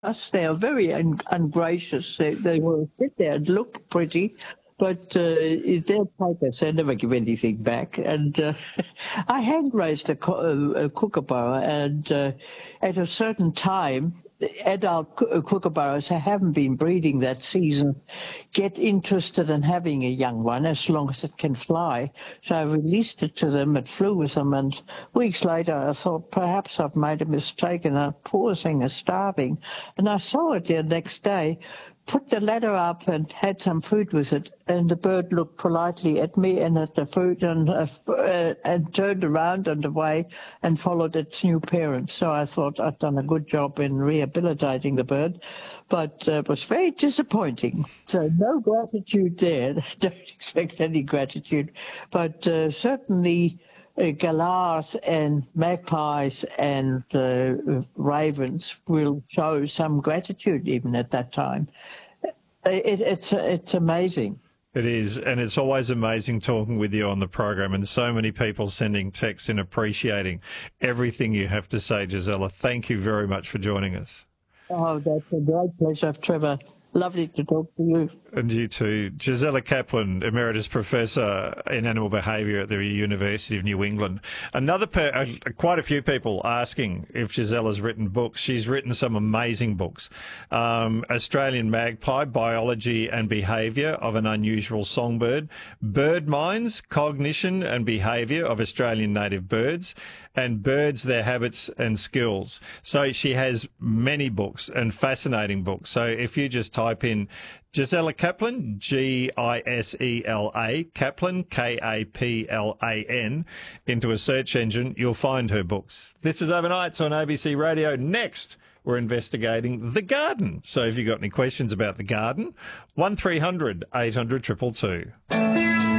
Us, they are very ungracious. They will sit there and look pretty, but if they're takers, they never give anything back. And I hand raised a kookaburra, and at a certain time, adult kookaburras who haven't been breeding that season get interested in having a young one as long as it can fly. So I released it to them. It flew with them, and weeks later I thought perhaps I've made a mistake, and that poor thing is starving. And I saw it the next day, put the ladder up and had some food with it, and the bird looked politely at me and at the food, and turned around and away and followed its new parents. So I thought I'd done a good job in rehabilitating the bird, but it was very disappointing. So no gratitude there. Don't expect any gratitude, but certainly galahs and magpies and ravens will show some gratitude even at that time. It's amazing. It is, and it's always amazing talking with you on the program, and so many people sending texts and appreciating everything you have to say, Gisela. Thank you very much for joining us. Oh, that's a great pleasure, Trevor. Lovely to talk to you. And you too. Gisela Kaplan, Emeritus Professor in Animal Behaviour at the University of New England. Quite a few people asking if Gisela's written books. She's written some amazing books. Australian Magpie, Biology and Behaviour of an Unusual Songbird. Bird Minds, Cognition and Behaviour of Australian Native Birds. And Birds, Their Habits and Skills. So she has many books and fascinating books. So if you just type in Gisela Kaplan, Gisela, Kaplan, Kaplan, into a search engine, you'll find her books. This is Overnights on ABC Radio. Next, we're investigating the garden. So if you've got any questions about the garden, 1300 800 222.